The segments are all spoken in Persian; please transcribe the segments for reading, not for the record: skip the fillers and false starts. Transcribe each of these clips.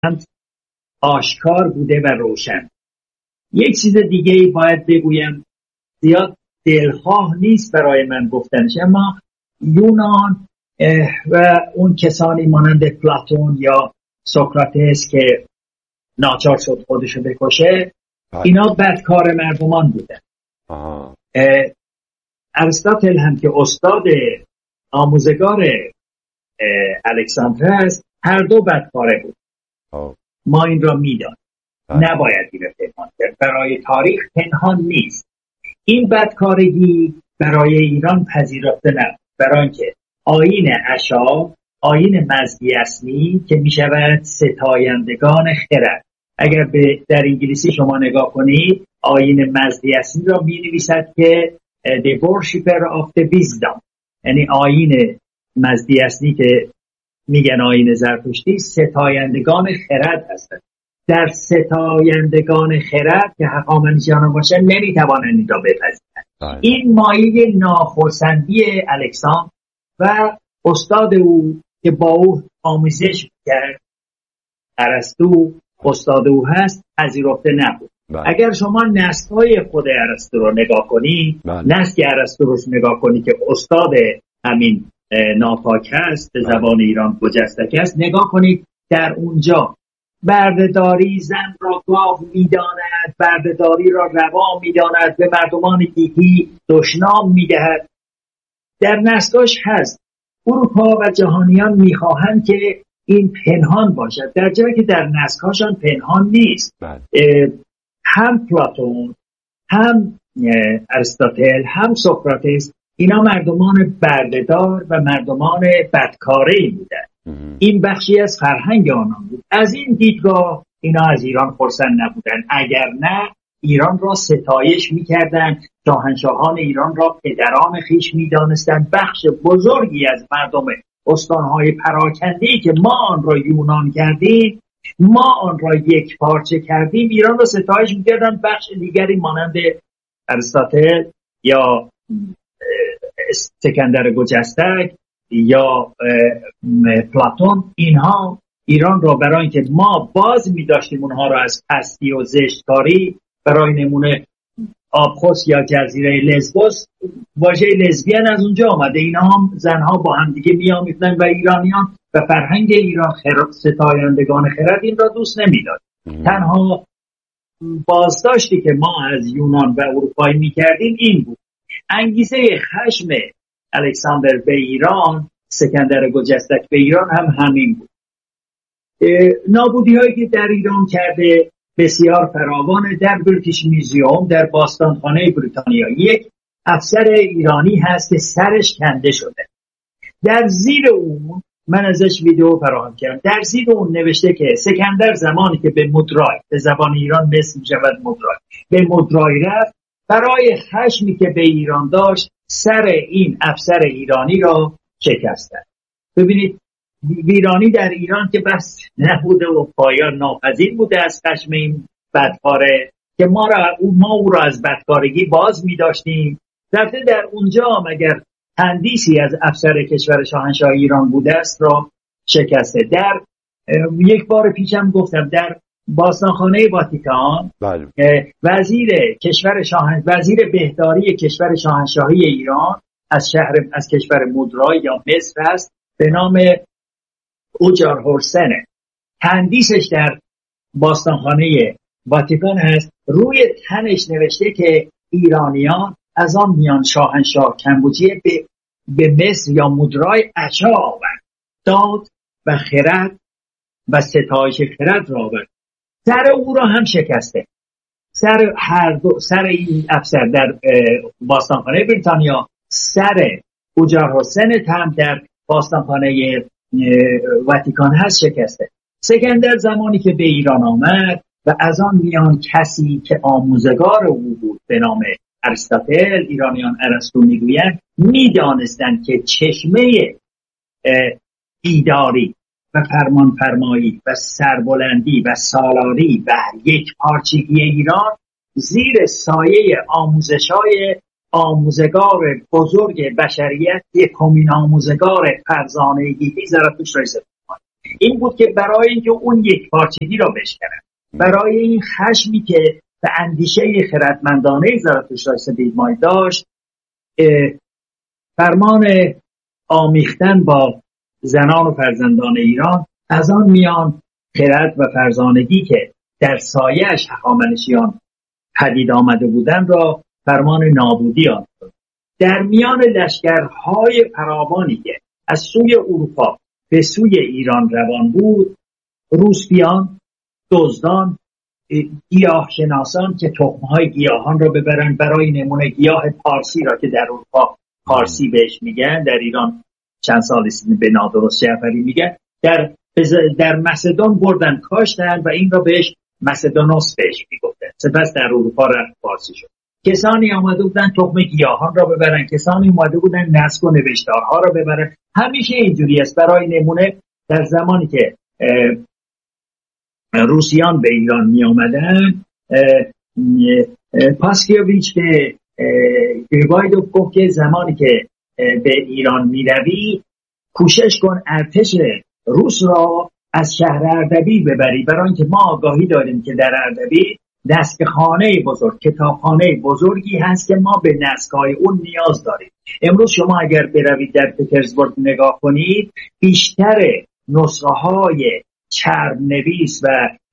آشکار بوده و روشن. یک چیز دیگه ای باید بگویم، زیاد دلخواه نیست برای من گفتنش، اما یونان و اون کسانی مانند پلاتون یا سوکراتس که ناچار شد خودشو بکشه، اینا بدکار مردمان بودن. ارسطاتل هم که استاد آموزگار الکساندر است، هر دو بدکاره بود. ما این را میدانیم، نباید این را پنهان کرد. برای تاریخ پنهان نیست. این بدکارگی برای ایران پذیرفته نبود، برای اینکه آیین اشاع، آیین مزدیسنی که می شود ستایندگان خرد، اگر در انگلیسی شما نگاه کنید آیین مزدیسنی را می نویسد که the worshipper of the wisdom، یعنی آیین مزدیسنی که میگن آیین زرتشتی، ستایندگان خرد هستند. در ستایندگان خرد که هخامنشیان باشن نمیتوانند این را بپذیرند. این مایه ناخرسندی الکساندر و استاد او که با او آموزش کرد، ارسطو استاد او هست، پذیرفته نبود. اگر شما نسل‌های خود ارسطو رو نگاه کنید، نسل ارسطو رو نگاه کنید که استاد همین ناپاک هست، به زبان ایران گجستک است، نگاه کنید در اونجا بردهداری زن را گاو می‌داند، بردهداری را روا می‌داند، به مردمان گیتی دشنام می‌دهد. در نسلش هست. اروپا و جهانیان می‌خواهند که این پنهان باشد، در جایی که در نسل‌هاشان پنهان نیست. هم پلاتون، هم ارسطاتل، هم سوکراتس، اینا مردمان بردهدار و مردمان بدکاری بودند. این بخشی از فرهنگ آنان بود. از این دیدگاه اینا از ایران خرسند نبودن، اگر نه ایران را ستایش می‌کردند، شاهنشاهان ایران را پدران خویش می‌دانستند. بخش بزرگی از مردم استان‌های پراکنده‌ای که ما آن را یونان کردیم، ما آن را یک پارچه کردیم، ایران را ستایش می‌کردند. بخش دیگری مانند ارسطاتل یا سکندر گجستک یا پلاتون، اینها ایران را برای اینکه ما باز می داشتیم اونها را از پستی و زشتکاری، برای نمونه آبخوس یا جزیره لزبوس، واژه لزبیان از اونجا آمده. اینها هم زنها با هم دیگه می آمیختن و ایرانیان و فرهنگ ایران ستایندگان خرد این را دوست نمی داشت. تنها بازداشتی که ما از یونان و اروپایی می کردیم این بود. انگیزه خشم الکساندر به ایران، سکندر گجستک به ایران هم همین بود. نابودی هایی که در ایران کرده بسیار فراوانه. در بریتیش میوزیوم در باستانخانه بریتانیا یک افسر ایرانی هست که سرش کنده شده. در زیر اون من ازش ویدیو فراهم کردم. در زیر اون نوشته که سکندر زمانی که به مدرای، به زبان ایران مثل می شود مدرای، به مدرای رفت، برای خشمی که به ایران داشت سر این افسر ایرانی را شکستند. ببینید ویرانی در ایران که بس نبوده و پایان ناپذیر بوده از خشم این بدکاره که ما او را از بدکارگی باز می داشتیم. رفته در اونجا مگر تندیسی از افسر کشور شاهنشاه ایران بوده است را شکسته. در یک بار پیشم گفتم در باستانخانه واتیکان وزیر بهداری کشور شاهنشاهی ایران از کشور مدرای یا مصر است، به نام اوجار هورسنه. تندیسش در باستانخانه واتیکان هست. روی تنش نوشته که ایرانیان از آن میان شاهنشاه کمبوجیه به مصر یا مدرای عشا آورد، داد و خرد و ستایش خرد را آورد. سر او را هم شکسته. سر این افسر در باستانخانه بریتانیا، سر اوجار هورسن هم در باستانخانه واتیکان هست شکسته. سکندر زمانی که به ایران آمد و از آن میان کسی که آموزگار او بود به نام ارسطاتل، ایرانیان ارسطو میگویند، میدانستند که چشمه بیداری و فرمانفرمایی و سربلندی و سالاری و یک پارچگی ایران زیر سایه آموزش‌های آموزگار بزرگ بشریت، یکمین آموزگار فرزانه گیتی زرتشت را است. این بود که برای اینکه اون یک پارچگی را بشکنن، برای این خشمی که به اندیشه خردمندانه زرتشت سپیدمای داشت، فرمان آمیختن با زنان و فرزندان ایران، از آن میان خرد و فرزانگی که در سایه‌اش هخامنشیان پدید آمده بودند را فرمان نابودی آن شد. در میان لشکرهای فراوانی که از سوی اروپا به سوی ایران روان بود، روسپیان، دزدان، گیاهشناسان که تخمهای گیاهان را ببرن، برای نمونه گیاه پارسی را که در اروپا پارسی بهش میگن، در ایران چند سال به نادرست جعفری میگن، در مسدون بردن کاشتن و این را بهش مسدونوس بهش میگفتن. سپس در اروپا رفت پارسی شد. کسانی آمده بودن تخم گیاهان را ببرن، کسانی آمده بودن نسک و نوشتارها را ببرن. همیشه اینجوری است. برای نمونه در زمانی که روسیان به ایران می آمدن، پاسکیویچ به گریبایدوف گفت که زمانی که به ایران می روی کوشش کن ارتش روس را از شهر اردبیل ببری، برای اینکه ما آگاهی داریم که در اردبیل نسکخانه بزرگ، کتابخانه بزرگی هست که ما به نسک‌های اون نیاز داریم. امروز شما اگر بروید در پترزبورگ نگاه کنید، بیشتر نسخه‌های چرب نویس و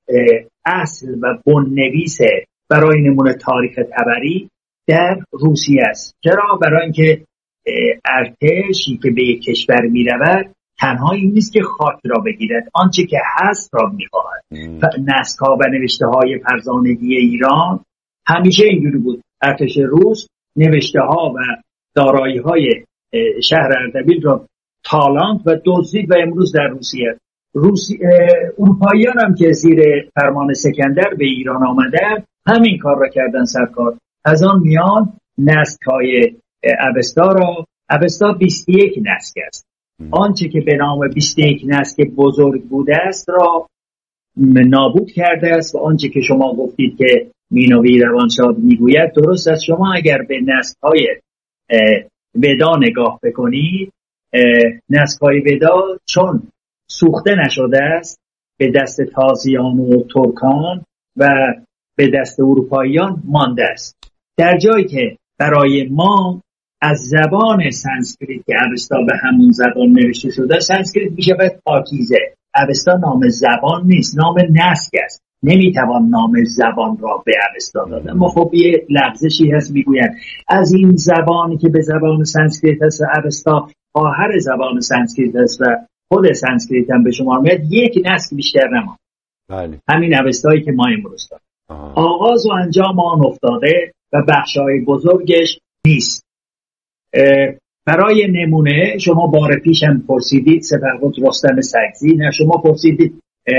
اصل و بن نویس برای نمونه تاریخ طبری در روسیه است. چرا؟ برای اینکه ارتشی که به یک کشور می‌رود تنها این نیست که خاک را بگیرد، آنچه که هست را می‌خواهد. نسک‌ها و نوشته‌های فرزانگی ایران همیشه اینجوری بود. ارتش روس نوشته‌ها و دارایی‌های شهر اردبیل را تالانت و دزدید و امروز در روسیه. اروپاییان هم که زیر فرمان سکندر به ایران آمدن همین کار را کردن سرکار. از آن میان نسک‌های اوستا 21 نسک است. آنچه که به نام 21 نسک بزرگ بوده است را نابود کرده است و آنچه که شما گفتید که مینوی روانشاد میگوید درست است. شما اگر به نسک‌های ودا نگاه بکنید، نسک‌های ودا چون سوخته نشده است به دست تازیان و ترکان و به دست اروپاییان مانده است، در جایی که برای ما از زبان سانسکریت که اوستا به همون زبان نوشته شده، سانسکریت میشه باید پاکیزه. اوستا نام زبان نیست، نام نسک است. نمیتوان نام زبان را به اوستا دادن. ما خب یه لفظشی هست میگوین از این زبانی که به زبان سانسکریت هست، اوستا خواهر زبان سانسکریت هست و خود سانسکریت هم به شما میاد، یک نسک بیشتر نماند. بله. همین اوستایی که ما امروز داریم. آغاز و انجام آن افتاده و بخشای بزرگش نیست. برای نمونه شما بار پیش هم پرسیدید سپهبد رستم سگزی، نه شما پرسیدید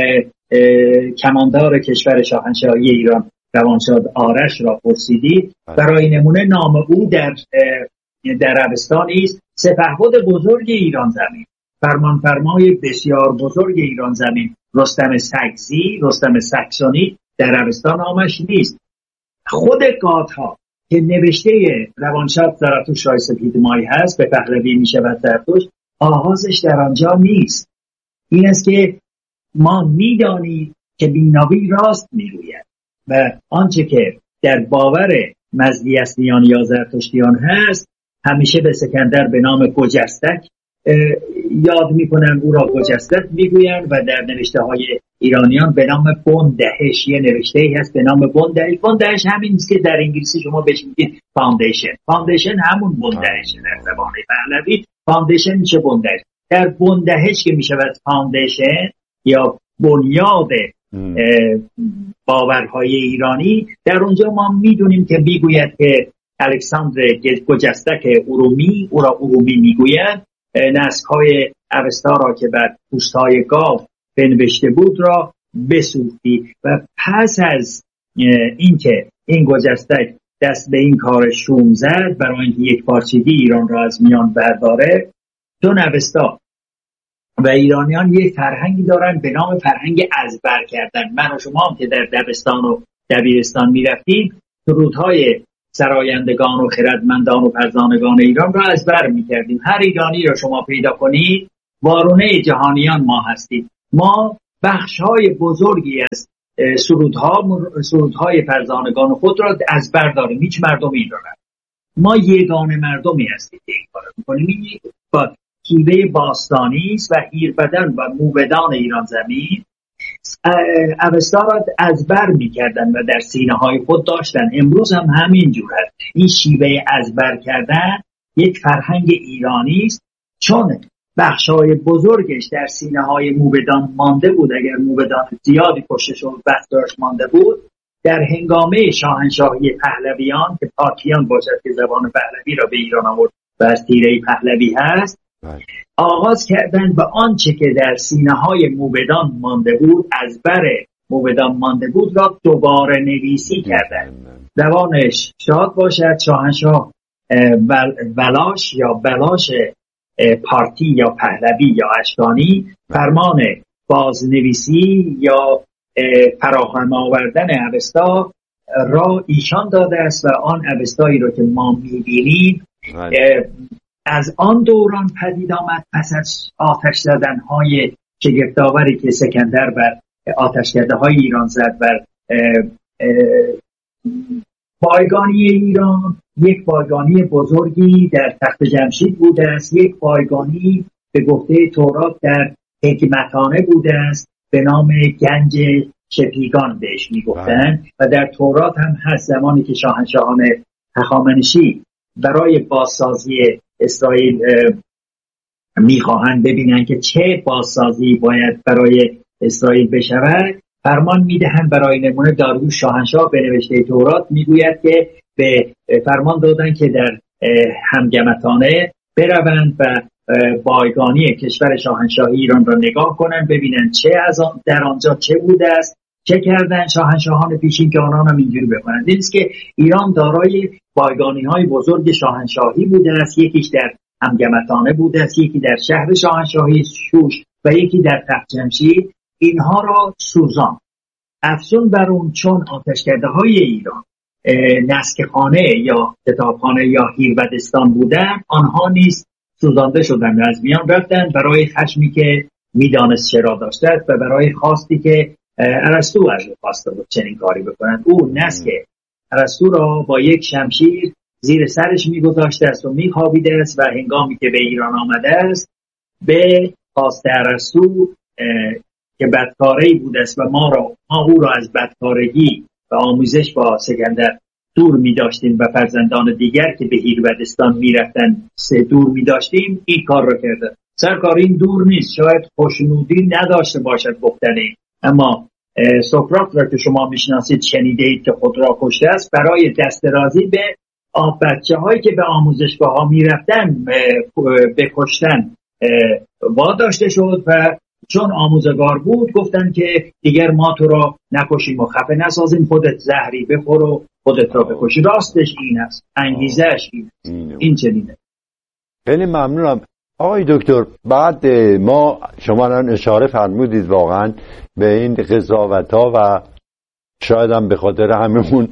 کماندار کشور شاهنشاهی ایران روانشاد آرش را پرسیدید. برای نمونه نام او در اوستا نیست. سپهبد بزرگ ایران زمین، فرمانفرمای بسیار بزرگ ایران زمین رستم سگزی، رستم سکسونی در اوستا نامش نیست. خود گاتها که نوشته روانشاد زرتشت رای سپیدمای هست، به پهلوی می شود زرتشت، آغازش در آنجا نیست. این است که ما میدانیم که بیناوی راست میگوید و آنچه که در باور مزدیسنیان یا زرتشتیان هست همیشه به سکندر به نام گجستک یاد میکنن، او را گجستک میگوین و در نوشته های ایرانیان به نام بندهش یه نوشته هست به نام بندهش. بندهش همین است که در انگلیسی شما بهش میگید فاندیشن. فاندیشن همون بندهش در زبان پهلوی. فاندیشن میشه بندهش. در بندهش که میشود فاندیشن یا بنیاد باورهای ایرانی، در اونجا ما میدونیم که میگوید که الکساندر گجستک ارومی، او را ارومی میگوید، نسک‌های اوستا را که بر پوست‌های گاو بنوشته بود را بسوختی و پس از اینکه این گجستک دست به این کار شوم زد برای اینکه یک پارچگی ایران را از میان برداره، چون اوستا و ایرانیان یک فرهنگی دارن به نام فرهنگ ازبر کردن. من و شما هم که در دبستان و دبیرستان میرفتیم سرودهای سرایندگان و خردمندان و فرزانگان ایران را ازبر میکردیم. هر ایرانی را شما پیدا کنید وارونه جهانیان ما هستیم. ما بخش‌های بزرگی از سرودهای فرزانگان خود را از بر داریم. هیچ مردمی دارد. ما یگانه مردمی هستیم که این کار میکنیم. این با کیوه باستانی است و هیربدن و موبدان ایران زمین اوستا را از بر میکردن و در سینه های خود داشتن. امروز هم همین جور هست. این شیوه از بر کردن یک فرهنگ ایرانی است، چون بخشای بزرگش در سینه های موبدان مانده بود. اگر موبدان زیادی کشته و بخشش مانده بود، در هنگامه شاهنشاهی پهلویان که پاکیان باشد که زبان پهلوی را به ایران آورد و از تیره پهلوی هست، آغاز کردند و آنچه که در سینه های موبدان مانده بود، از بر موبدان مانده بود، را دوباره نویسی کردند. زبانش شاد باشد شاهنشاه ولاش یا بلاش پارتی یا پهلوی یا اشکانی فرمان بازنویسی یا فراهم آوردن اوستا را ایشان داده است و آن اوستایی را که ما می‌بینیم از آن دوران پدید آمد. پس از آتش زدن‌های شگفت‌آوری که سکندر بر آتشکده‌های ایران زد بر پایگانی ایران، یک پایگانی بزرگی در تخت جمشید بوده است، یک پایگانی به گفته تورات در حکمتانه بوده است به نام گنج شپیگان بهش میگفتن و در تورات هم هست. زمانی که شاهنشاهان هخامنشی برای بازسازی اسرائیل میخواهند ببینن که چه بازسازی باید برای اسرائیل بشود، فرمان میدهند. برای نمونه داریوش شاهنشاه به نوشته تورات میگوید که به فرمان دادن که در همگمتانه بروند و بایگانی کشور شاهنشاهی ایران را نگاه کنند، ببینن چه از در آنجا چه بوده است، چه کردن شاهنشاهان پیشین که آنان هم اینجوری بکنند. این است که ایران دارای بایگانی های بزرگ شاهنشاهی بوده است. یکیش در همگمتانه بوده است، یکی در شهر شاهنشاهی شوش و یکی در تخت جمشید. اینها را سوزان افزون بر اون، چون آتشکده‌های ایران نسکخانه یا کتابخانه یا هیرودستان بودن، آنها نیز سوزانده شدن و از میان رفتن برای خشمی که میدانست چرا داشته و برای خواستی که ارسطو از خواسته بود چنین کاری بکنند. او نسک ارسطو را با یک شمشیر زیر سرش میگذاشته است و میخوابیده است و هنگامی که به ایران آمده است به خواست ارسطو که بدکاری بوده است و ما او را از بدکارگی و آموزش با سکندر دور می داشتیم و فرزندان دیگر که به هیرودستان می رفتن دور می داشتیم، این کار را کرده. سرکار این دور نیست، شاید خوشنودی نداشته باشد گفتنی، اما سقراط را که شما می شناسید شنیده اید که خود را کشته است برای دسترازی به بچه هایی که به آموزشگاه ها می رفتن به کشتن واداشته شد و چون آموزگار بود گفتن که دیگر ما تو را نکشیم و خفه نسازیم، خودت زهری بخور و خودت را بکشی. راستش این است، انگیزش این است. این چنینه. خیلی ممنونم آقای دکتر. بعد شما اشاره فرمودید واقعا به این قضاوت‌ها و شاید هم به خاطر همون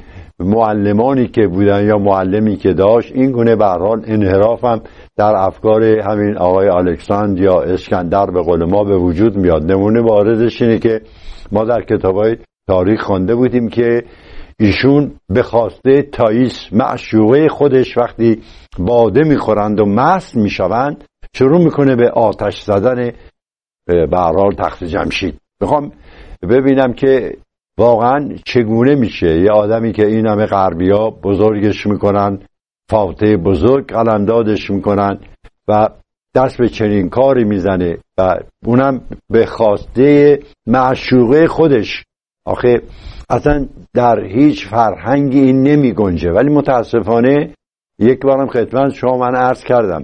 معلمانی که بودن یا معلمی که داشت این گونه به هر حال انحراف هم در افکار همین آقای الکساندر یا اسکندر به قول ما به وجود میاد. نمونه واردش اینه که ما در کتاب‌های تاریخ خوانده بودیم که ایشون به خواسته تایس معشوقه خودش وقتی باده میخورند و مست میشوند شروع میکنه به آتش زدن به هر حال تخت جمشید. میخوام ببینم که واقعا چگونه میشه یه آدمی که این همه غربی‌ها بزرگش میکنن، فاتح بزرگ قلمدادش میکنن و دست به چنین کاری میزنه و اونم به خواسته معشوقه خودش. آخه اصلا در هیچ فرهنگی این نمی گنجه. ولی متاسفانه یک بارم خدمت شما من عرض کردم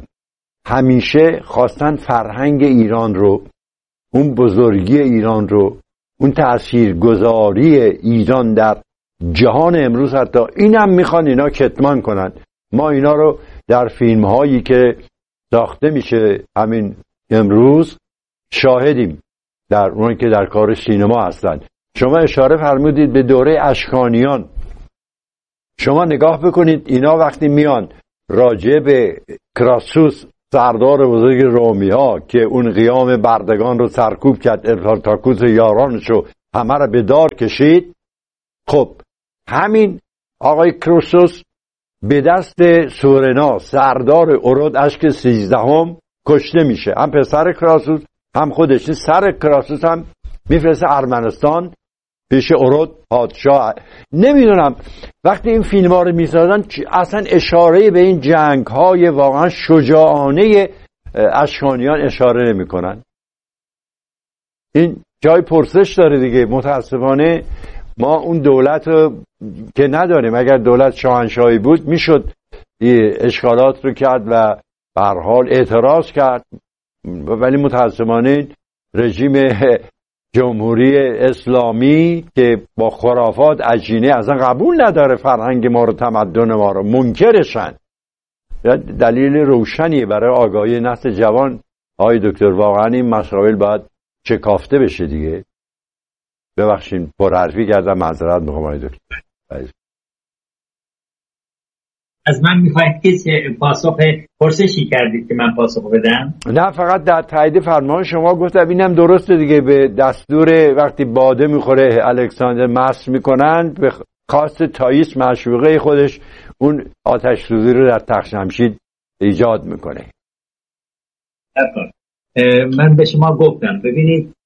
همیشه خواستن فرهنگ ایران رو، اون بزرگی ایران رو، اون تاثیرگذاری ایران در جهان امروز حتی اینم میخوان اینا کتمان کنن. ما اینا رو در فیلم هایی که ساخته میشه همین امروز شاهدیم، در اون که در کار سینما هستن. شما اشاره فرمودید به دوره اشکانیان. شما نگاه بکنید اینا وقتی میان راجع به کراسوس سردار بزرگ رومی ها که اون قیام بردگان رو سرکوب کرد، اسپارتاکوس یارانشو همه رو به دار کشید. خب همین آقای کروسوس به دست سورنا سردار اورود اشک 13 کشته میشه. هم پسر کراسوس هم خودش. سر کراسوس هم میفرسته ارمنستان پیش اورود پادشاه. نمیدونم وقتی این فیلم ها رو میسازن اصلا اشاره به این جنگ های واقعا شجاعانه اشکانیان اشاره نمی کنن. این جای پرسش داره دیگه. متاسفانه ما اون دولت رو که نداریم. اگر دولت شاهنشاهی بود میشد اشکالات رو کرد و به هر حال اعتراض کرد، ولی متاسفانه رژیم جمهوری اسلامی که با خرافات عجینه اصلا قبول نداره فرهنگ ما رو، تمدن ما رو، منکرشن. دلیل روشنیه برای آگاهی نسل جوان. آقای دکتر واقعا این مسائل باید شکافته بشه دیگه. ببخشید پرحرفی کردم، معذرت میخوام آقای دکتر. از من میخواید که پاسخ پرسشی کردید که من پاسخ بدم؟ نه، فقط در تایید فرمان شما گفتم اینم درسته دیگه. به دستور وقتی باده میخوره الکساندر مست میکنن، به خواست تاییس معشوقه خودش اون آتش سوزی رو در تخت شمشید ایجاد میکنه. من به شما گفتم ببینید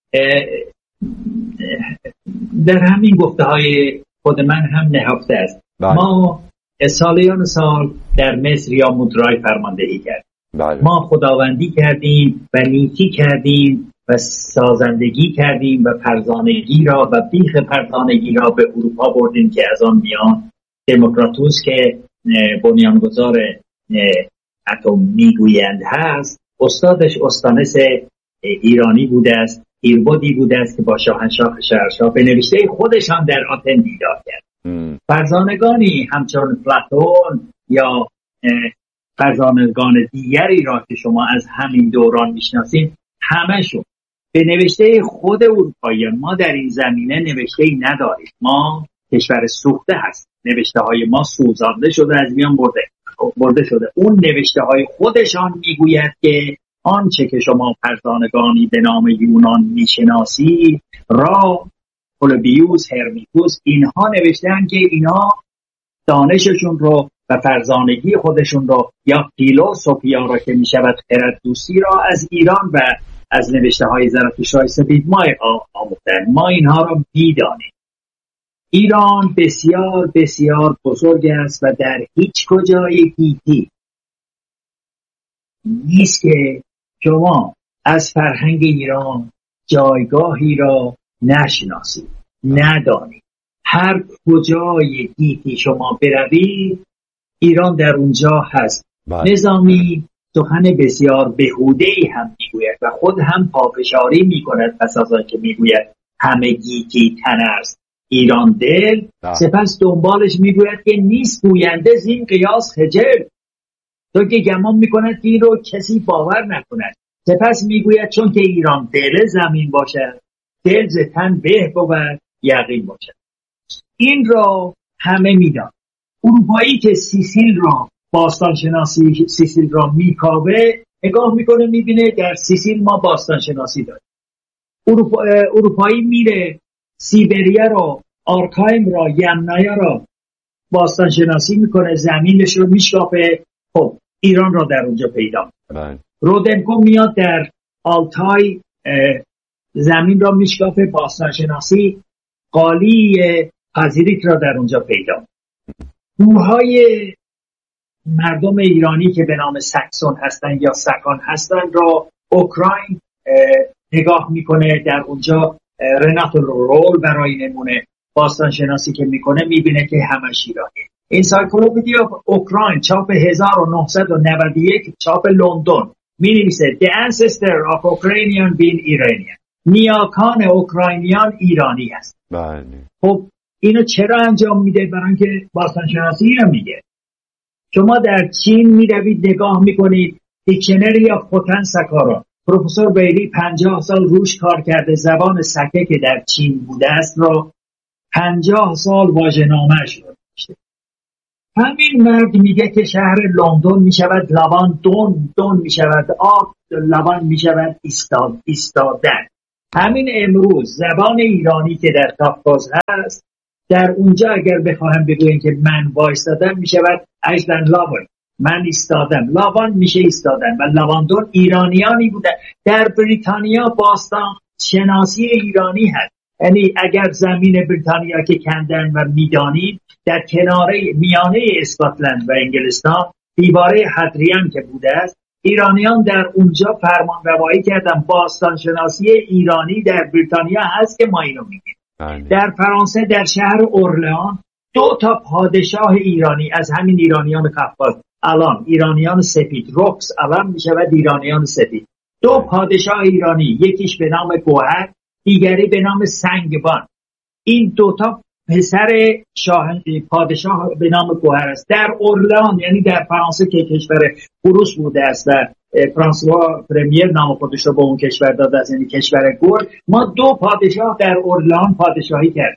در همین گفته های خود من هم نهفته است. ما سالیان سال در مصر یا مدرای فرماندهی کردیم. ما خداوندی کردیم و نیکی کردیم و سازندگی کردیم و فرزانگی را و بیخ فرزانگی را به اروپا بردیم که از آن میان دموکراتوس که بنیانگذار اتم میگویند هست، استادش استانس ایرانی بوده است، ایربودی بوده است که با شاهنشاه شهرشاه به نوشته خودشان در آتن دیدار کرد. فرزانگانی همچون پلاتون یا فرزانگان دیگری را که شما از همین دوران میشناسید همشون به نوشته خود اروپاییان. ما در این زمینه نوشته‌ای نداریم. ما کشور سوخته هست. نوشته های ما سوزانده شده، از میان برده شده. اون نوشته های خودشان میگوید که آنچه که شما فرزانگانی به نام یونان میشناسید را پولبیوس، هرمیتوس، اینها نوشتن که اینها دانششون رو و فرزانگی خودشون رو یا فیلوسوفیا را که میشود خرددوستی را از ایران و از نوشته های زرتشت سپید ما آموختن. ما اینها را میدانیم. ایران بسیار بسیار بزرگ است و در هیچ کجای گیتی نیست که شما از فرهنگ ایران جایگاهی را نشناسید، ندانید. هر کجای گیتی شما بروید ایران در اونجا هست. نظامی سخن بسیار بهوده‌ای هم میگوید و خود هم پافشاری میکند پس از آن که میگوید همه گیتی تن است ایران دل. سپس دنبالش میگوید که نیست گوینده زین قیاس خجل، تو که گمان میکند که این رو کسی باور نکند. سپس میگوید چون که ایران دل زمین باشد دل ز تن به بود یقین باشد. این را همه میدان. اروپایی که سیسیل را باستانشناسی سیسیل را میکاوه نگاه میکنه میبینه در سیسیل ما باستانشناسی داریم. اروپایی میره سیبریا را، آرکایم را، یمنایا را باستانشناسی میکنه، زمینش رو میشکافه. خب ایران را در اونجا پیدا میکنه. رودنکو میاد در آلتای زمین را میشکافه، باستانشناسی قالی پذیریت را در اونجا پیدا میکنه. کوههای مردم ایرانی که به نام سکسون هستن یا سکان هستن را اوکراین نگاه میکنه، در اونجا رناتو رول برای نمونه باستان شناسی که میکنه میبینه که همش ایرانیه. انسایکلوپدیا اوکراین چاپ 1991 چاپ لندن مینویسه The ancestor of Ukrainian being Iranian. نیاکان اوکراینیان ایرانی هست. خب اینو چرا انجام میده؟ برای اینکه باستان شناسی اینو میگه. شما در چین میروید نگاه میکنید دیکشنری آف خوتن سکارا، پروفسور بیلی 50 سال روش کار کرده، زبان سکه که در چین بوده است رو 50 سال واژه‌نامه‌اش رو نوشته. همین مرد میگه که شهر لندن میشود لبان، دون میشود آب، لبان میشود ایستادن. همین امروز زبان ایرانی که در کافکاز هست، در اونجا اگر بخواهم بگویم که من وایستادم میشود اجدن لابن، من ایستادم. لابان میشه ایستادن و لواندون ایرانیانی بوده. در بریتانیا باستان شناسی ایرانی هست، یعنی اگر زمین بریتانیا که کندن و میدانید در کناره میانه اسکاتلند و انگلستان دیواره هدریان که بوده است، ایرانیان در اونجا فرمان روایی کردن. باستان شناسی ایرانی در بریتانیا هست که ما اینو میگیم. در فرانسه در شهر اورلئان 2 پادشاه ایرانی از همین ایرانیان کافکاز، الان ایرانیان سفید، روکس الان میشود ایرانیان سفید، 2 پادشاه ایرانی، یکیش به نام گوهر، دیگری به نام سنگبان. این 2 پسر پادشاه به نام گوهر است. در اورلئان یعنی در فرانسه که کشور فروس بوده است و فرانسوا پرمیر نام خودش رو به اون کشور داده است، یعنی کشور گور، ما 2 پادشاه در اورلئان پادشاهی کرد.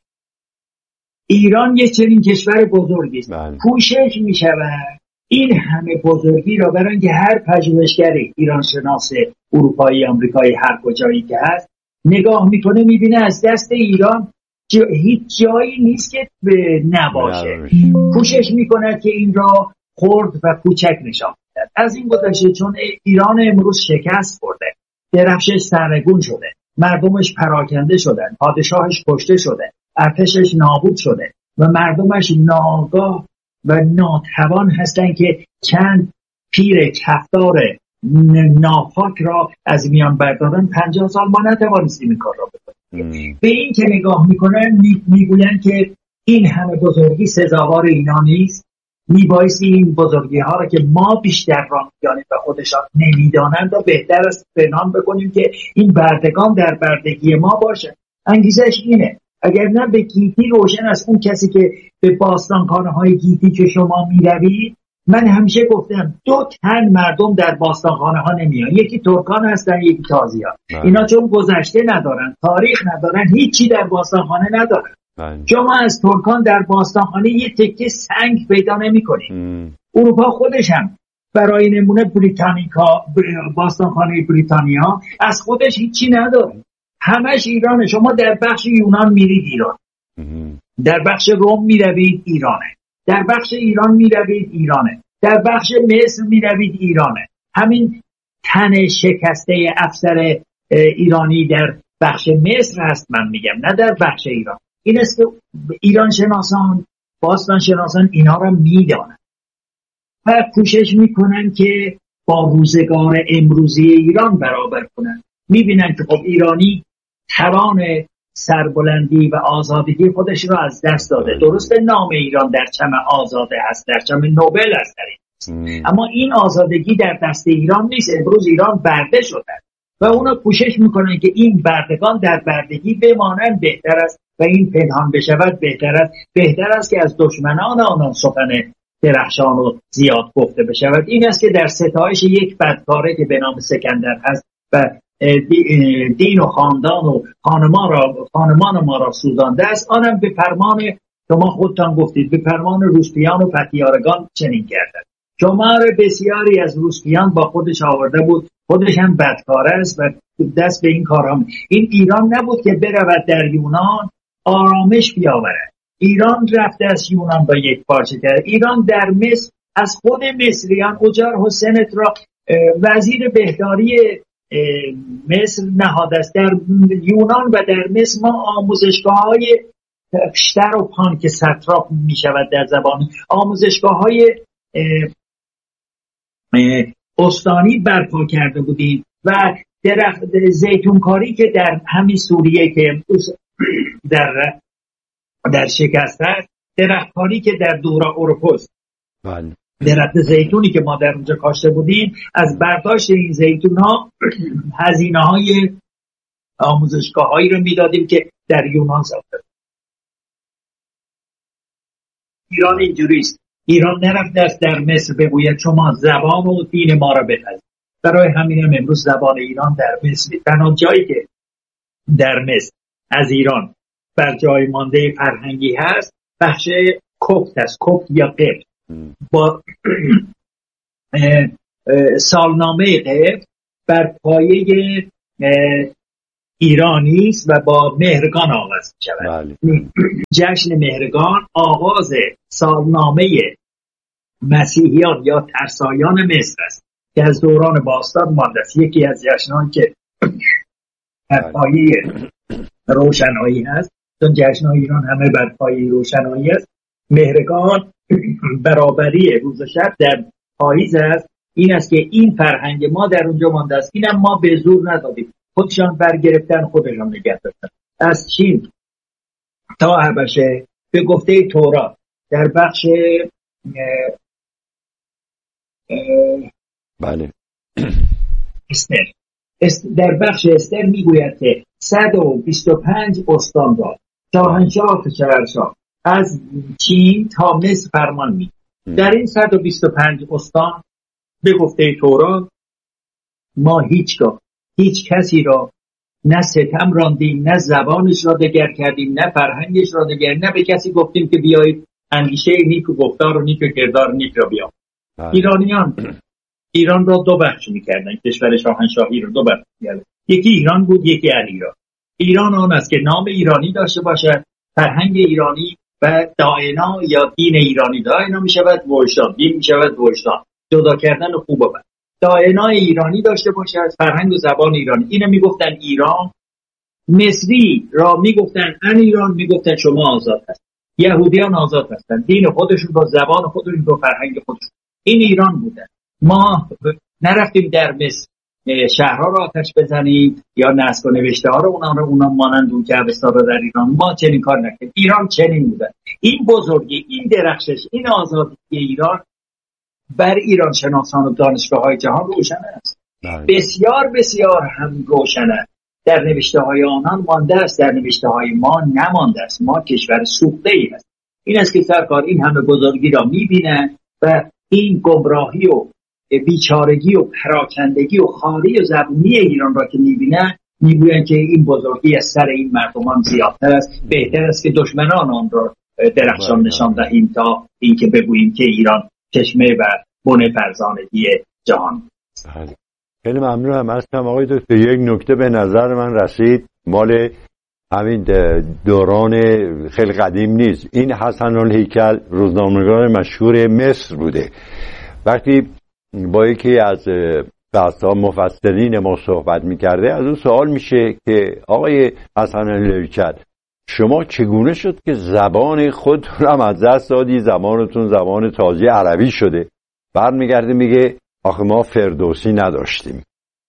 ایران یک چنین کشور بزرگی است. کوشش می شود این همه بزرگی را برای اینکه هر پژوهشگری ایران شناس اروپایی، آمریکایی، هر کجایی که هست نگاه میکنه میبینه از دست ایران هیچ جایی نیست که نباشه. کوشش میکنه که این را خرد و کوچک نشان بده. از این گذشته چون ایران امروز شکست خورده، درفشش سرنگون شده، مردمش پراکنده شدن، پادشاهش کشته شده، ارتشش نابود شده و مردمش ناآگاه و ناتوان هستن که چند پیر کفتار ناپاک را از میان بردارن. 50 سال ما نتوانستیم این کار را بکنیم. به این که نگاه میکنن میگوین که این همه بزرگی سزاوار اینا نیست، میبایستی این بزرگی ها را که ما بیشتر را میدانیم و خودشان نمیدانند و بهتر است پنهان بکنیم که این بردگان در بردگی ما باشه. انگیزش اینه. اگر نه به گیتی روشن است. اون کسی که به باستانخانه های گیتی که شما میروید، من همیشه گفتم 2 تن مردم در باستانخانه ها نمیان، یکی ترکان هستن یکی تازیان. اینا چون گذشته ندارن، تاریخ ندارن، هیچی در باستانخانه ندارن. شما از ترکان در باستانخانه یه تکه سنگ پیدا نمی‌کنید. اروپا خودش هم برای نمونه بریتانیکا، باستانخانه بریتانیا از خودش هیچی نداره، همش ایرانه. شما در بخش یونان میرید ایران، در بخش روم میروید ایرانه، در بخش ایران میروید ایرانه، در بخش مصر میروید ایرانه. همین تن شکسته افسر ایرانی در بخش مصر هست، من میگم، نه در بخش ایران. این است که ایران شناسان، باستان شناسان اینا را میدانن و کوشش میکنن که با روزگار امروزی ایران برابر کنن. میبینن که خب ایرانی توان سربلندی و آزادگی خودش را از دست داده. درسته نام ایران در چم آزاده هست، در چم نوبل است، اما این آزادگی در دست ایران نیست. امروز ایران برده شده و اونا کوشش میکنن که این بردگان در بردگی بمانند بهتر است و این پنهان بشود بهتر است که از دشمنان آنان سخن درخشان و زیاد گفته بشود. این است که در ستایش یک بدکاره که به نام سکندر هست و دین و خاندان و خانمان ما را سوزانده است، آنم به فرمان شما خودتان گفتید، به فرمان روسپیان و فتیارگان چنین کردند. شمار بسیاری از روسپیان با خودش آورده بود، خودش هم بدکاره است و دست به این کار هم. این ایران نبود که برود در یونان آرامش بیاورد. ایران رفته از یونان با یک پارچه کرد. ایران در مصر از خود مصریان اجار حسنت را وزیر بهداری مصر نهاده است. در یونان و در مصر ما آموزشگاه‌های شتر و پان که ستراپ می شود در زبان، آموزشگاه‌های استانی برپا کرده بودیم و درخت زیتونکاری که در همین سوریه که در شکست هست، درختکاری که در دورا اروپاست، درخت زیتونی که ما در اونجا کاشته بودیم، از برداشت این زیتون ها هزینه های آموزشگاه هایی رو میدادیم که در یونان ساخته. ایران اینجوریست. ایران نرفته است در مصر بگوید شما زبان و دین ما را بپذیرید. برای همین هم امروز زبان ایران در مصر، تنها جایی که در مصر از ایران بر جای مانده فرهنگی هست بخش کپت است، کپت یا قبط. با سالنامه غیب بر پایه ایرانی است و با مهرگان آغاز می شود. جشن مهرگان آغاز سالنامه مسیحیان یا ترسایان مصر است که از دوران باستان مانده است. یکی از جشنان که بر پایه روشنایی هست، چون جشن‌های ایران همه بر پایه روشنایی است. مهرگان برابری روز و شب در پاییز است. این است که این فرهنگ ما در اونجا مانده است. اینم ما به زور ندادیم، خودشان برگرفتن، خودشان نگه داشتن. از چین تا حبشه به گفته تورات در بخش بله در بخش استر میگوید که 125 استان را شاهنشاه و شهرشاه از چین تا مصر فرمان می. در این 125 استان به گفته تورات ما هیچگاه هیچ کسی را نه ستم راندیم، نه زبانش را دگر کردیم، نه فرهنگش را دگر، نه به کسی گفتیم که بیایید اندیشه نیک و گفتار و نیک و کردار نیک را بیام. ایرانیان ایران را دو بخش می‌کردند، کشور شاهنشاهی را دو بخش می‌کردند. یکی ایران بود، یکی علیرغم. ایران آن است که نام ایرانی داشته باشد، فرهنگ ایرانی و داینا یا دین ایرانی. داینا می‌شود وجدان، دین می‌شود وجدان. جدا کردن خوب و بد. داینا ایرانی داشته باشد، فرهنگ و زبان ایرانی. اینو میگفتن ایران. مصری را میگفتن ان ایران، میگفتن شما آزاد هست. یهودیان آزاد هستند، دین خودشون با زبان خودشون با فرهنگ خودشون. این ایران بودن. ما نرفتیم در مصر شهرها را آتش بزنیم یا نسخ و نوشته ها رو اونا مانند اون که اوستا در ایران. ما چنین کار نکردیم. ایران چنین بودن. این بزرگی، این درخشش، این آزادی ایران بر ایران شناسان و دانشگاه‌های جهان روشن است. بسیار بسیار هم روشن است. در نوشته‌های آنان مانده است، در نوشته‌های ما نمانده است. ما کشور سوخته‌ای است. این است که سرکار این همه بزرگی را می‌بینه و این گمراهی و بیچارگی و پراکندگی و خاری و زبونی ایران را که می‌بینه، میگویند که این بزرگی از سر این مردمان زیادتر است. بهتر است که دشمنان آن را درخشان نشان دهیم تا اینکه بگوییم که ایران چشمه و بن فرزانگی جهان. خیلی ممنونم. هستم آقای دکتر. یک نکته به نظر من رسید، مال همین دوران خیلی قدیم نیست. این حسن الهیکل روزنامه‌نگار مشهور مصر بوده. وقتی با یکی از بحث‌ها مفسرین ما صحبت می‌کرده، از اون سوال میشه که آقای حسن الهیکل، شما چگونه شد که زبان خود رو از دست دادی، زبانتون زبان تازی عربی شده؟ برمیگرده میگه آخه ما فردوسی نداشتیم.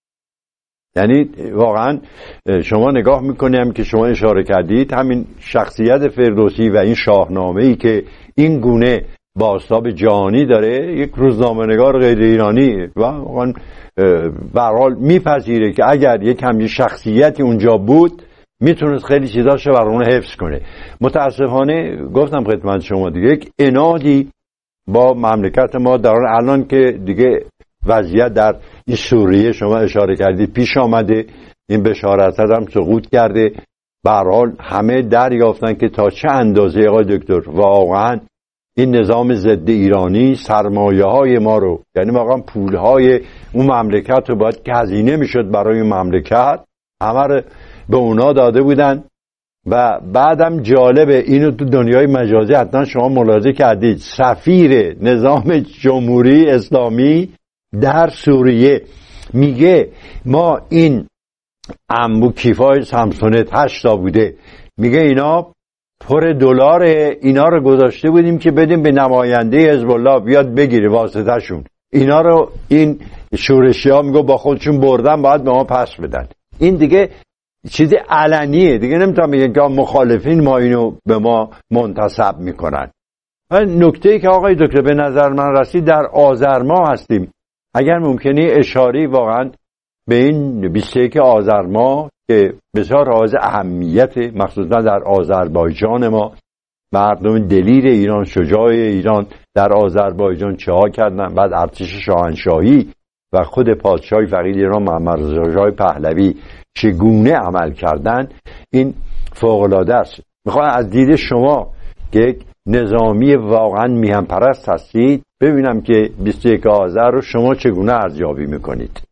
یعنی واقعا شما نگاه میکنیم که شما اشاره کردید، همین شخصیت فردوسی و این شاهنامه‌ای که این گونه بازتاب جهانی داره، یک روزنامه‌نگار غیر ایرانی و واقعا به هر حال میپذیره که اگر یک همین شخصیتی اونجا بود میتونست خیلی چیزاشو برامون حفظ کنه. متاسفانه گفتم خدمت شما دیگه یک عنادی با مملکت ما در الان که دیگه وضعیت در این سوریه شما اشاره کردید پیش آمده، این بشارت هم سقوط کرده. به هر حال همه دریافتن که تا چه اندازه آقای دکتر واقعا این نظام ضد ایرانی سرمایه های ما رو، یعنی واقعا پول های اون مملکت رو باید که هزینه میشد برای اون مملکت همه رو به اونا داده بودن. و بعدم جالبه اینو تو دنیای مجازی حتما شما ملاحظه کردید، سفیر نظام جمهوری اسلامی در سوریه میگه ما این انبوه کیفای سامسونت 8 تا بوده، میگه اینا پر دلار، اینا رو گذاشته بودیم که بدیم به نماینده حزب الله بیاد بگیره واسطه شون. اینا رو این شورشی ها میگه با خودشون بردن باید به ما پس بدن. این دیگه چیزی علنیه دیگه، نمیتونم بگم که مخالفین ما اینو به ما منتسب میکنن. نکته‌ای که آقای دکتر به نظر من رسید، در آذر ماه هستیم. اگر ممکنه اشاری واقعا به این 21 آذر ماه که بسیار حائز اهمیت، مخصوصا در آذربایجان ما، مردم دلیر ایران، شجاع ایران در آذربایجان چه ها کردن، بعد ارتش شاهنشاهی و خود پادشاه فقید ایران محمد رضا شاه پهلوی چگونه عمل کردن، این فوق‌العاده است. میخوام از دید شما که یک نظامی واقعا میهن پرست هستید، ببینم که 21 آذر رو شما چگونه ارزیابی میکنید.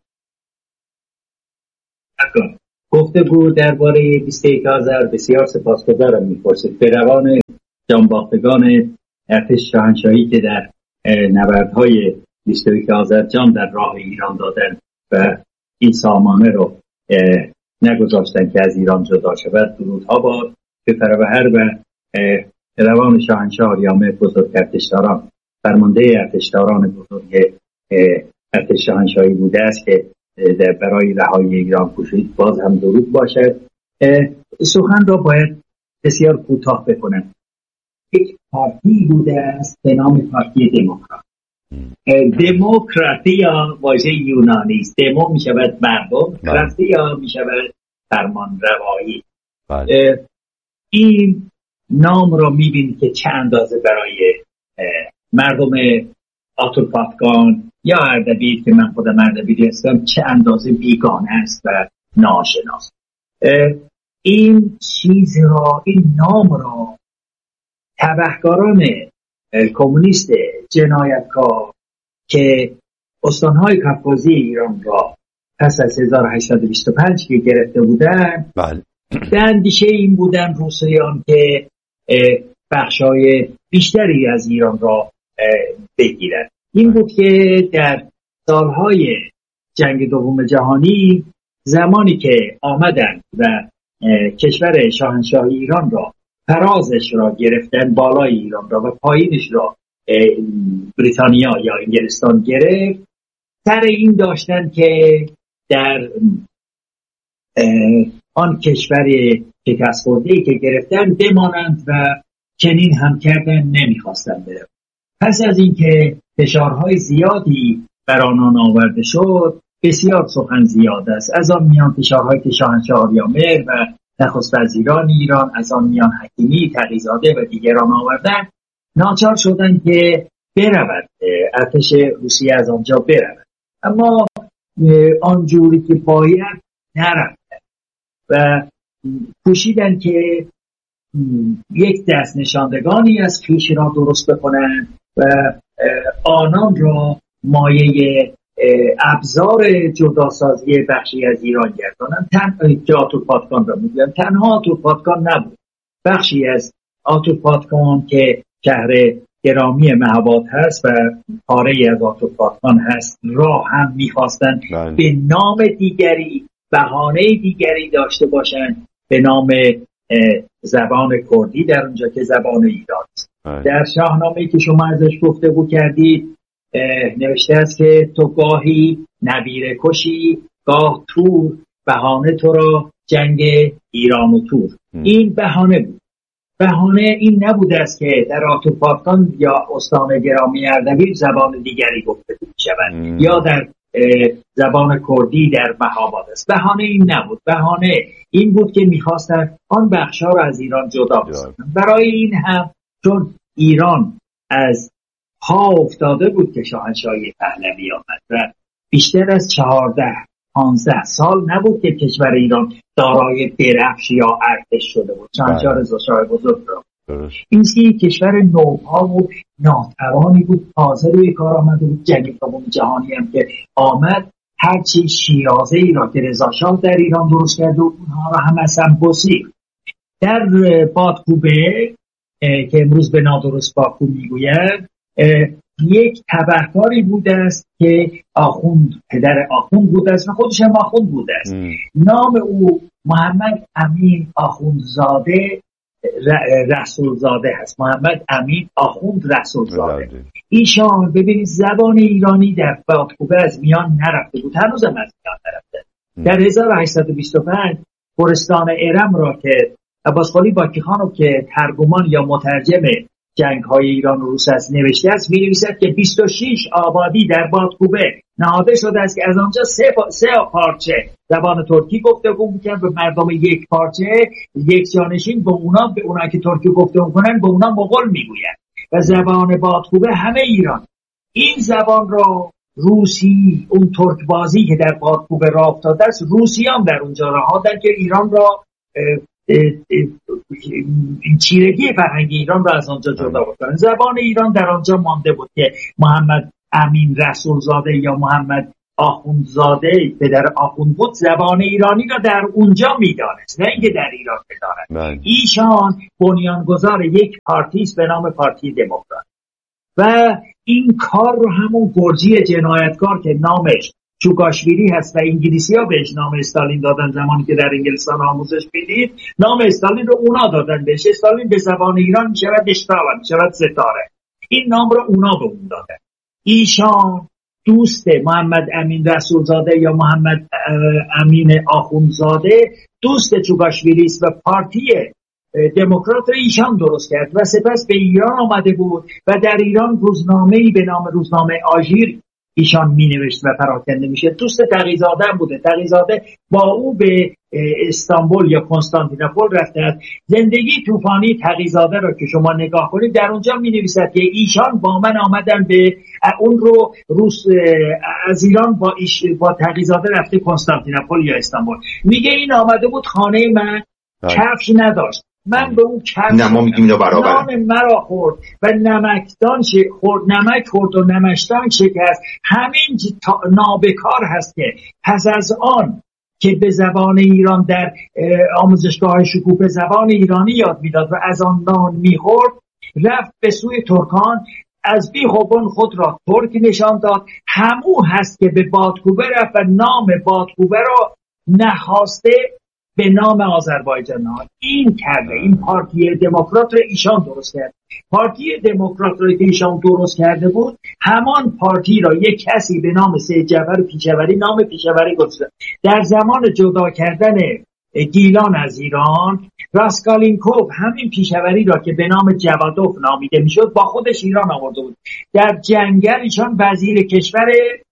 گفتگو درباره 21 آذر بسیار سپاسگزارم میپرسید. به روان جانباختگان ارتش شاهنشاهی که در نبردهای 21 آذر جان در راه ایران دادن و این سامانه رو نگذاشتن که از ایران جدا شود، درودها باد به فروهر و روان شاهنشاه آریامه بزرگ ارتشداران، فرمانده ارتشداران بزرگ ارتش شاهنشاهی بوده است که برای رهایی ایران کوشید. باز هم درود باشد. سخن را باید بسیار کوتاه بکنم. یک پارتی بوده است به نام پارتی دموکرات. دموکراتیا واژه یونانی است. دمو می شود مردم، کراتیا می شود فرمان روایی. این نام را می بینید که چه اندازه برای مردم آتورپاتگان یا اردبیل که من خودم اردبیلی هستم چه اندازه بیگانه است و ناشناس. این چیز را، این نام را تبهکاران کمونیست جنایتکار که استانهای کافکازی ایران را پس از 1825 که گرفته بودند، به اندیشه این بودن روسیان که بخشای بیشتری از ایران را بگیرند. این بود که در سالهای جنگ دوم جهانی زمانی که آمدند و کشور شاهنشاهی ایران را، فرازش را گرفتن، بالای ایران را و پایینش را بریتانیا یا انگلستان گرفت، سر این داشتن که در آن کشور شکست خورده‌ای که گرفتن بمانند و چنین هم کردن، نمیخواستن برن. پس از اینکه فشارهای زیادی بر آنان آورده شد، بسیار سخن زیاد است. از آن میان فشارهایی که شاهنشاه آریامهر و نخست وزیران ایران، از آن میان حکیمی، تقی‌زاده و دیگران آوردن، ناچار شدن که برود ارتش روسیه از آنجا برود، اما آنجوری که باید نرفتن و کوشیدن که یک دست نشاندگانی از خویش را درست بکنن و آنان را مایه ابزار جداسازی بخشی از ایران گردانند. که آتورپاتگان را میگن، تنها آتورپاتگان نبود، بخشی از آتورپاتگان که شهر گرامی مهاباد هست و پاره‌ای از آتورپاتگان هست را هم میخواستند به نام دیگری، بهانه دیگری داشته باشند، به نام زبان کردی در اونجا که زبان ایران است. در شاهنامه‌ای که شما ازش گفتگو کردید نوشته است که تو گاهی نبیره کشی، گاه تور، بهانه تو را جنگ ایران و تور. این بهانه بود. بهانه این نبوده است که در آتورپاتگان یا استان گرامی اردبیل زبان دیگری گفته شود یا در زبان کردی در مهاباد است. بهانه این نبود. بهانه این بود که می‌خواستند آن بخش‌ها را از ایران جدا بسازند. برای این هم چون ایران از پا افتاده بود که شاهنشاهی پهلوی آمد و بیشتر از 14-15 سال نبود که کشور ایران دارای درفش یا ارتش شده بود. شاهنشاه رضا شاه بزرگ را این کشور نوپا و ناتوانی بود، تازه روی کار آمده بود. جنگ دوم جهانی هم که آمد، هرچی شیرازه ای را که رضا شاه در ایران درست کرده و اونها را هم اصلا بسیار در بادکوبه که امروز به نادرست باکو میگوید، یک تبهکاری بوده است که آخوند، پدر آخوند بوده است و خودش هم آخوند بوده است. نام او محمد امین آخوندزاده رسولزاده هست. محمد امین آخوند رسولزاده. ایشان ببینید زبان ایرانی در بادکوبه از میان نرفته بود، هنوز هم از میان نرفته. در 1825 پرستان ارم را که عباسقلی باکیخانو که ترجمان یا مترجم جنگ‌های ایران و روس است نوشته است، می‌نویسد که 26 آبادی در بادکوبه نهاده شده است که از آنجا سه پارچه زبان ترکی گفتگو می‌کنند، به مردم یک پارچه یک جانشین به اونا که ترکی گفتگو می‌کنن به اونا مغول میگویند و زبان بادکوبه همه ایران. این زبان را روسی، اون ترک بازی که در بادکوبه راه افتاده است، روسیان در اونجا رهادن که ایران را چیرگی فرهنگی ایران رو از آنجا جدا بکنن. زبان ایران در آنجا مانده بود که محمد امین رسولزاده یا محمد آخوندزاده پدر آخوند بود زبان ایرانی را در اونجا میدانست، نه اینکه در ایران بداند. ایشان بنیانگذار یک پارتی است به نام پارتی دموکرات و این کار رو همون گرجی جنایتکار که نامش چوگاشویلی هست و انگلیسی ها بهش نام استالین دادن، زمانی که در انگلستان آموزش میدید نام استالین رو اونا دادن بهش. استالین به زبان ایران میشود اشتالا، میشود ستاره. این نام رو اونا به اون دادن. ایشان دوست محمد امین رسولزاده یا محمد امین آخوندزاده دوست چوگاشویلی است و پارتی دموکرات رو ایشان درست کرد و سپس به ایران آمده بود و در ایران روزنامه‌ای به نام روزنامه آژیر ایشان می نوشت و پراکنده میشه. دوست تقی‌زاده هم بوده. تقی‌زاده با او به استانبول یا کنستانتینوپل رفته. زندگی طوفانی تقی‌زاده رو که شما نگاه کنید در اونجا می نویسد که ایشان با من آمدن به اون رو روس از ایران با تقی‌زاده رفته کنستانتینوپل یا استانبول. میگه این آمده بود خانه من کفش نداشت، من به اون کفش نان مرا خورد و نمکدان خورد، نمک خورد و نمشدان شکست. همین نابکار هست که پس از آن که به زبان ایران در آموزشگاه شکوفه زبان ایرانی یاد میداد و از آن نان میخورد، رفت به سوی ترکان، از بیخوبان خود را ترک نشان داد. همون هست که به بادکوبه رفت و نام بادکوبه را نخواسته به نام آذربایجان نهاد. این کرده. این پارتی دموکرات را ایشان درست کرد. پارتی دموکرات را که ایشان درست کرده بود، همان پارتی را یک کسی به نام سید جعفر پیشوری نام پیشوری گذاشت. در زمان جدا کردن گیلان از ایران، راسکالینکوف همین پیشوری را که به نام جوادوف نامیده میشد با خودش ایران آورده بود. در جنگل ایشان وزیر کشور